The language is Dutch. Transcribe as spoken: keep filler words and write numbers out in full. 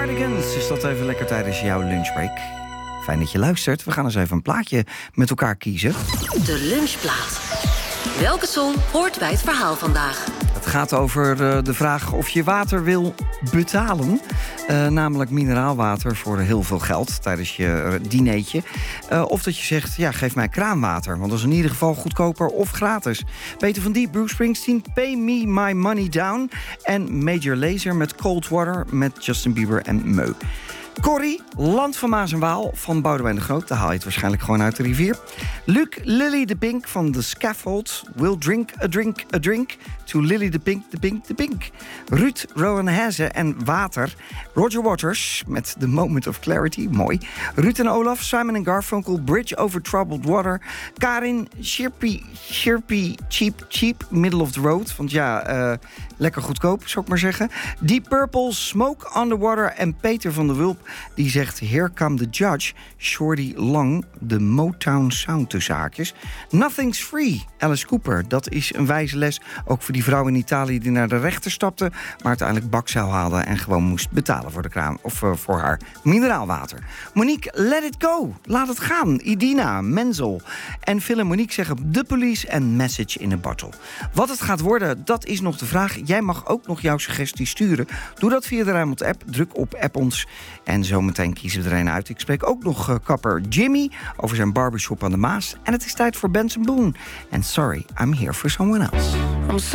Cardigans is dat even lekker tijdens jouw lunchbreak. Fijn dat je luistert. We gaan eens even een plaatje met elkaar kiezen. De lunchplaat. Welke song hoort bij het verhaal vandaag? Het gaat over uh, de vraag of je water wil betalen. Uh, namelijk mineraalwater voor heel veel geld tijdens je uh, dineetje. Uh, of dat je zegt, ja, geef mij kraanwater. Want dat is in ieder geval goedkoper of gratis. Peter van Diep, Bruce Springsteen, Pay Me My Money Down. En Major Lazer met Cold Water met Justin Bieber en Meu. Corrie, Land van Maas en Waal van Boudewijn de Groot. Daar haal je het waarschijnlijk gewoon uit de rivier. Luc, Lily de Pink van The Scaffold. Will drink a drink a drink to Lily de Pink, de Pink, de Pink. Ruud, Rowan Heze en Water. Roger Waters met The Moment of Clarity. Mooi. Ruud en Olaf, Simon en Garfunkel. Bridge over Troubled Water. Karin, Chirpy, Chirpy, Cheap, Cheap, Middle of the Road. Want ja, uh, lekker goedkoop, zou ik maar zeggen. Deep Purple, Smoke on the Water. En Peter van der Wulp, die zegt Here Come the Judge. Shorty Long, de Motown Sound tussen haakjes. Nothing's Free, Alice Cooper. Dat is een wijze les, ook voor die vrouw in Italië die naar de rechter stapte, maar uiteindelijk bakzeil haalde en gewoon moest betalen voor de kraan of uh, voor haar mineraalwater. Monique, Let It Go, laat het gaan. Idina, Menzel en Phil en Monique zeggen The Police en Message in a Bottle. Wat het gaat worden, dat is nog de vraag. Jij mag ook nog jouw suggestie sturen. Doe dat via de Rijnmond app. Druk op app ons en zometeen kiezen we er een uit. Ik spreek ook nog uh, kapper Jimmy over zijn barbershop aan de Maas. En het is tijd voor Benson Boone. En Sorry, I'm Here for Someone Else. I'm